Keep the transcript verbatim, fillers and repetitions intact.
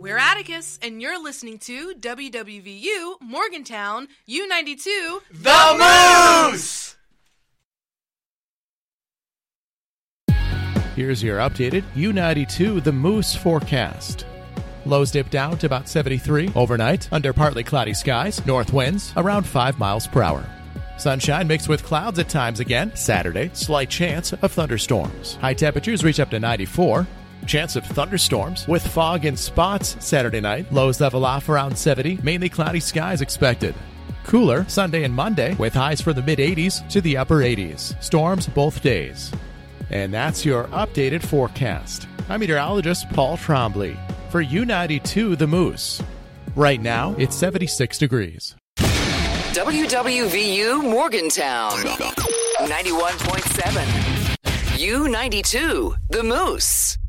We're Atticus, and you're listening to W W V U Morgantown U ninety-two The Moose! Here's your updated U ninety-two The Moose forecast. Lows dip down to about seventy-three overnight under partly cloudy skies, north winds around five miles per hour. Sunshine mixed with clouds at times again. Saturday, slight chance of thunderstorms. High temperatures reach up to ninety-four. Chance of thunderstorms with fog in spots Saturday night. Lows level off around seventy. Mainly cloudy skies expected. Cooler Sunday and Monday with highs from the mid eighties to the upper eighties. Storms both days. And that's your updated forecast. I'm meteorologist Paul Trombley for U ninety-two The Moose. Right now, it's seventy-six degrees. W W V U Morgantown, ninety-one point seven. U ninety-two The Moose.